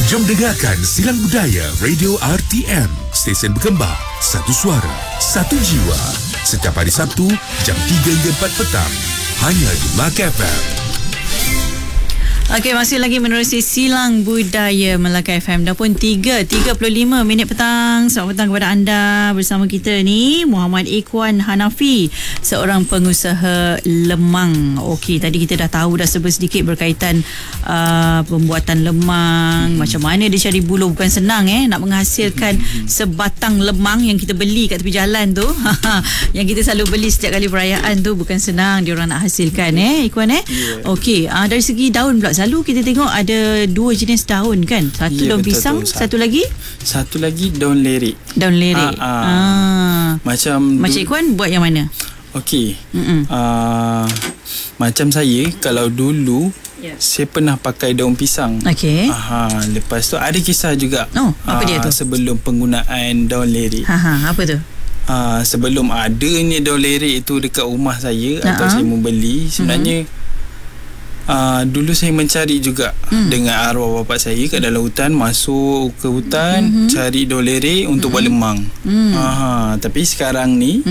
Jom dengarkan Silang Budaya Radio RTM. Stesen berkembang, satu suara, satu jiwa. Setiap hari Sabtu, jam 3 hingga 4 petang. Hanya di Melaka FM. Okey, masih lagi menerusi Silang Budaya Melaka FM. Dah pun 3.35 minit petang. Selamat petang kepada anda. Bersama kita ni Muhammad Ikhwan Hanafi, seorang pengusaha lemang. Okey, tadi kita dah tahu dah sedikit berkaitan pembuatan lemang, macam mana dia cari buluh. Bukan senang nak menghasilkan sebatang lemang yang kita beli kat tepi jalan tu. Yang kita selalu beli setiap kali perayaan tu, bukan senang dia orang nak hasilkan Ikhwan Okey, dari segi daun pula, selalu kita tengok ada dua jenis daun kan. Satu daun pisang, satu lagi daun lerik. Daun lerik. Macam Ikhwan buat yang mana? Okey. Macam saya, kalau dulu saya pernah pakai daun pisang. Okey. Lepas tu ada kisah juga. Apa dia tu? Sebelum penggunaan daun lerik. Apa tu? Sebelum adanya daun lerik itu dekat rumah saya, atau saya membeli, sebenarnya dulu saya mencari juga dengan arwah bapa saya kat dalam hutan, masuk ke hutan cari daun lerik untuk buat lemang. Tapi sekarang ni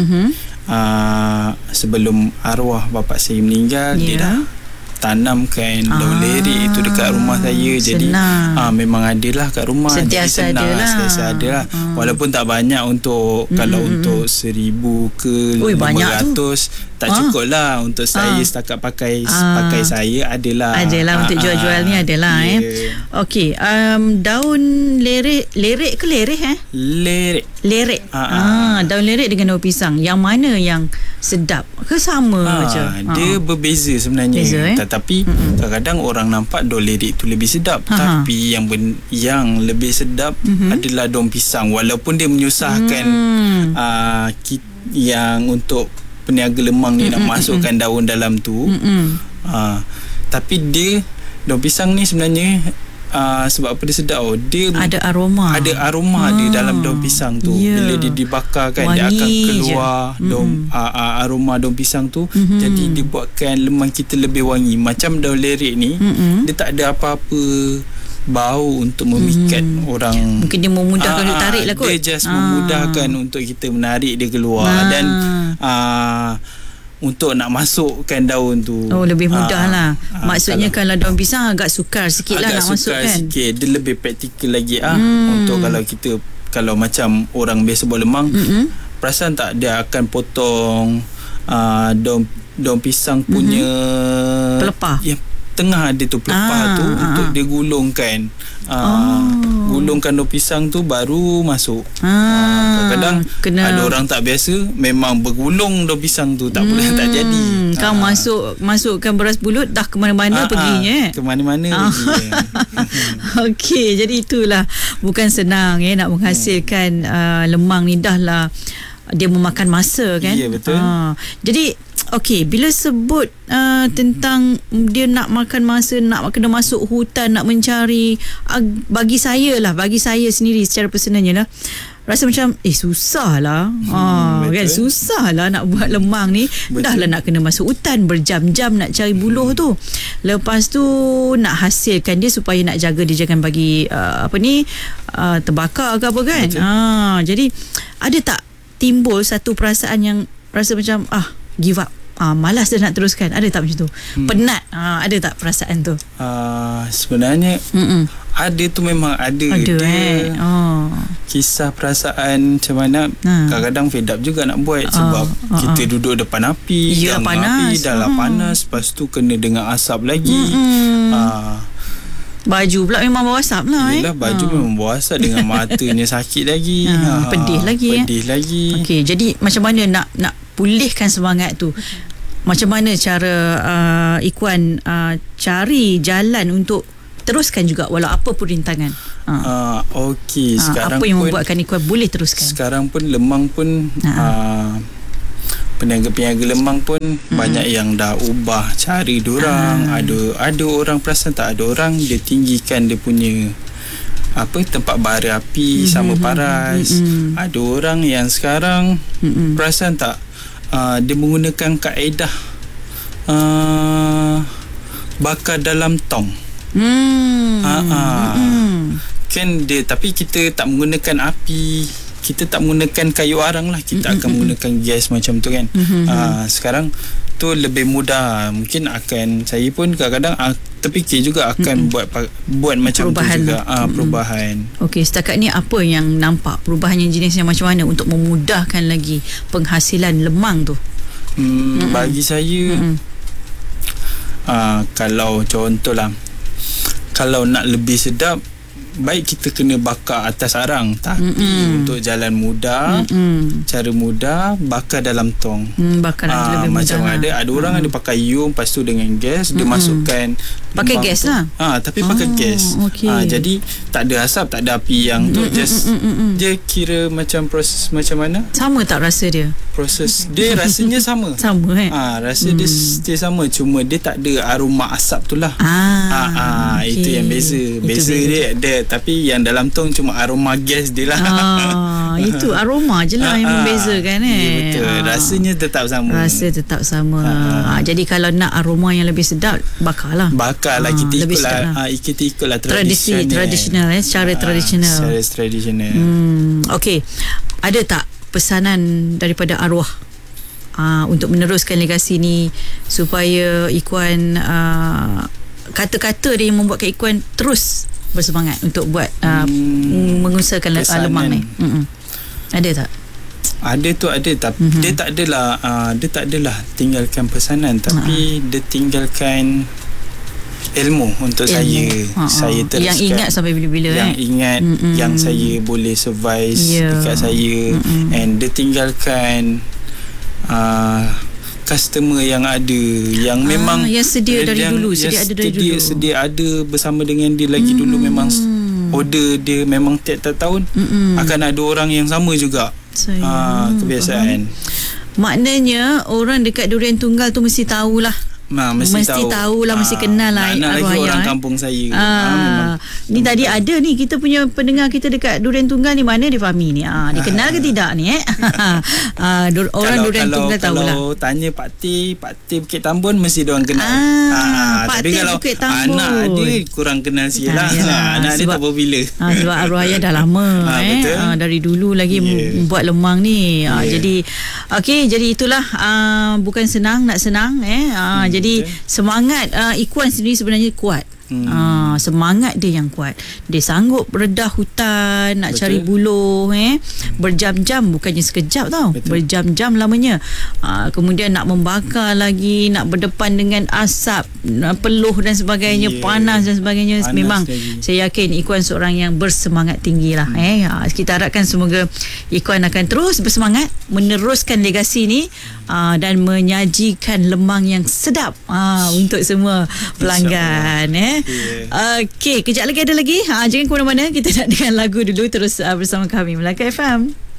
sebelum arwah bapa saya meninggal, dia dah tanamkan daun lerik itu dekat rumah saya. Jadi memang adalah kat rumah. Sentiasa adalah. Walaupun tak banyak untuk kalau untuk 1,000 ke 500 tak cukup lah untuk saya. Setakat pakai saya adalah untuk jual-jual ni adalah. Okey, daun lerik ke lereh Lerik. Daun lerik dengan daun pisang, yang mana yang sedap ke sama je? Dia berbeza sebenarnya. Tetapi kadang-kadang orang nampak daun lerik tu lebih sedap, tapi yang lebih sedap adalah daun pisang. Walaupun dia menyusahkan yang untuk peniaga lemang ni nak masukkan daun dalam tu, tapi dia daun pisang ni sebenarnya sebab apa dia sedap, dia ada aroma dia dalam daun pisang tu. Bila dia dibakar kan, dia akan keluar aroma daun pisang tu. Jadi dia buatkan lemang kita lebih wangi. Macam daun lerik ni, dia tak ada apa-apa bau untuk memikat orang. Mungkin dia memudahkan untuk tarik lah kot. Dia just memudahkan untuk kita menarik dia keluar. Dan untuk nak masukkan daun tu lebih mudah lah. Maksudnya kalau daun pisang agak sukar sikit lah nak masukkan. Agak sukar sikit. Dia lebih praktikal lagi untuk kalau macam orang biasa buat lemang, perasan tak, dia akan potong daun pisang punya pelepah. Tengah dia tu pelepah tu untuk dia gulungkan. Gulungkan daun pisang tu baru masuk. Kadang-kadang ada orang tak biasa, memang bergulung daun pisang tu tak boleh, tak jadi. Kau masukkan beras bulut dah ke mana-mana perginya. Ke mana-mana pergi. Okey, jadi itulah, bukan senang nak menghasilkan lemang ni, dah lah dia memakan masa kan. Ya, betul. Jadi okey, bila sebut tentang dia nak makan masa, nak kena masuk hutan, nak mencari, bagi saya sendiri secara personalnya lah, rasa macam susah lah. Kan, susah lah nak buat lemang ni. Dah lah nak kena masuk hutan berjam-jam nak cari buluh tu. Lepas tu nak hasilkan dia supaya nak jaga dia jangan bagi terbakar ke apa kan. Jadi ada tak timbul satu perasaan yang rasa macam give up, malas dah nak teruskan? Ada tak macam tu? Penat? Ada tak perasaan tu? Sebenarnya ada tu, memang ada. Dia kisah perasaan macam mana. Kadang-kadang fed up juga nak buat, sebab kita duduk depan api, api dah lah panas, lepas tu kena dengan asap lagi. Baju pula memang bau asap lah. Yelah, baju memang bau asap, dengan matanya sakit lagi. Pedih lagi. Okey, jadi macam mana nak pulihkan semangat tu? Macam mana cara Ikhwan cari jalan untuk teruskan juga walau apa pun rintangan? Okey, sekarang apa yang pun membuatkan Ikhwan boleh teruskan? Sekarang pun lemang pun peniaga-peniaga lemang pun banyak yang dah ubah cari diorang. Ada orang perasan tak, ada orang dia tinggikan dia punya tempat bara api sama paras. Ada orang yang sekarang perasan tak, dia menggunakan kaedah bakar dalam tong. mungkin dia, tapi kita tak menggunakan api, kita tak menggunakan kayu arang lah, kita akan menggunakan gas macam tu kan. Sekarang tu lebih mudah. Mungkin akan, saya pun kadang-kadang terfikir juga akan buat macam perubahan tu juga. Perubahan. Okey, setakat ni apa yang nampak perubahan yang jenisnya macam mana untuk memudahkan lagi penghasilan lemang tu? Bagi saya kalau contohlah, kalau nak lebih sedap, baik kita kena bakar atas arang, tapi untuk jalan mudah, cara mudah, bakar dalam tong. Bakar lebih macam mudah ada orang ada pakai yum, lepas tu dengan gas dia masukkan pakai gas tu, lah. tapi pakai gas. Jadi tak ada asap, tak ada api yang tu, just dia kira macam proses macam mana? Sama tak rasa dia? Proses dia rasanya sama. Sama rasa dia sama, cuma dia tak ada aroma asap tu lah. Itu yang beza. Beza dia, tapi yang dalam tong cuma aroma gas dia lah. Itu aroma je lah yang membezakan. Betul. Rasanya tetap sama. Rasa tetap sama. Jadi kalau nak aroma yang lebih sedap, bakarlah. Bakarlah, kita ikutlah tradisional. Secara tradisional. Secara tradisional. Okey. Ada tak pesanan daripada arwah untuk meneruskan legasi ni supaya Ikuan kata-kata dia yang membuatkan Ikuan terus bersemangat untuk buat mengusahakan lemang ni? Ada tak? Ada tapi dia tak adalah tinggalkan pesanan, tapi dia tinggalkan ilmu untuk saya teruskan, yang ingat sampai bila-bila, yang ingat, yang saya boleh survive dekat saya, and dia tinggalkan customer yang ada, yang memang yang sedia dari dulu, sedia ada bersama dengan dia lagi dulu. Memang order dia memang tiap-tiap tahun akan ada orang yang sama juga. Kebiasaan. Maknanya orang dekat Durian Tunggal tu mesti tahulah. Mesti tahulah, mesti kenal lah arwah ayah. Orang kampung saya. Ni tadi ada ni kita punya pendengar kita dekat Durian Tunggal ni, mana dia Fahmi ni? Dia kenal ke tidak ni? Orang Durian Tunggal tahulah. Kalau tanya Pak T Bukit Tambun, mesti diorang kenal. Tapi kalau anak dia kurang kenal sikit lah. Anak dia tak popular. Sebab arwah ayah dah lama. Dari dulu lagi buat lemang ni. Jadi jadi itulah, bukan senang nak senang. Jadi semangat Ikuan sendiri sebenarnya kuat. Semangat dia yang kuat. Dia sanggup redah hutan, nak cari buluh, berjam-jam, bukannya sekejap tau. Berjam-jam lamanya. Kemudian nak membakar lagi, nak berdepan dengan asap, peluh dan sebagainya, panas dan sebagainya. Memang saya yakin Ikuan seorang yang bersemangat tinggi lah. Kita harapkan semoga Ikuan akan terus bersemangat meneruskan legasi ni, dan menyajikan lemang yang sedap untuk semua pelanggan. Okey, kejap lagi ada lagi. Jangan ke mana-mana, kita nak dengar lagu dulu terus bersama kami Melaka FM.